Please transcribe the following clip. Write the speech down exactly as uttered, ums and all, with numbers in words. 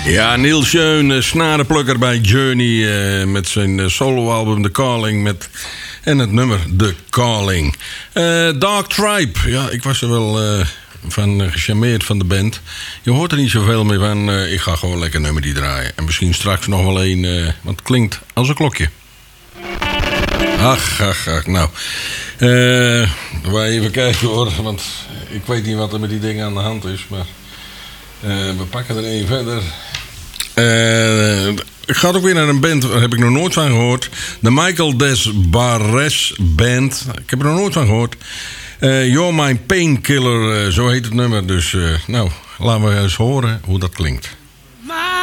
Ja, Neil Schon, uh, snarenplukker bij Journey uh, met zijn uh, soloalbum The Calling met, en het nummer The Calling. Uh, Dark Tribe, ja, ik was er wel uh, van uh, gecharmeerd van de band. Je hoort er niet zoveel meer van. Uh, ik ga gewoon lekker nummer die draaien. En misschien straks nog wel een, uh, want het klinkt als een klokje. Ach, ach, ach, nou. Uh, we even kijken hoor, want ik weet niet wat er met die dingen aan de hand is, maar uh, we pakken er één verder. Uh, ik ga ook weer naar een band, daar heb ik nog nooit van gehoord. De Michael Des Barres Band. Ik heb er nog nooit van gehoord. Uh, You're My Painkiller, uh, zo heet het nummer. Dus uh, nou, laten we eens horen hoe dat klinkt.